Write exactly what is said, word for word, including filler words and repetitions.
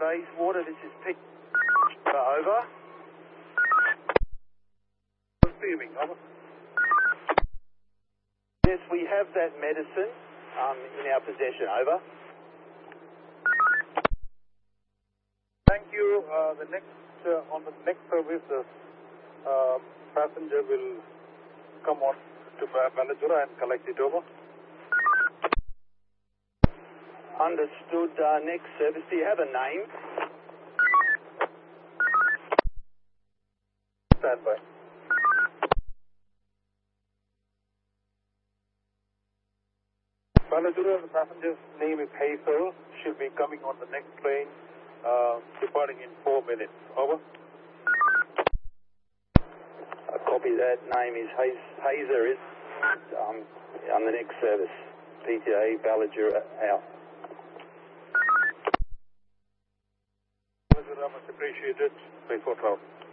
Bayswater, this is Pete. Uh, over. Receiving, over. Yes, we have that medicine um, in our possession, over. Thank you. Uh, the next, uh, on the next service, the uh, passenger will come on to Ballajura and collect it, over. Understood. Uh, next service, do you have a name? Stand by. Ballajura, the passenger's name is Hazel. She'll be coming on the next plane, uh, departing in four minutes. Over. I copy that. Name is Hazer, is um, on the next service. P T A Ballajura out. Much appreciated. Before travel.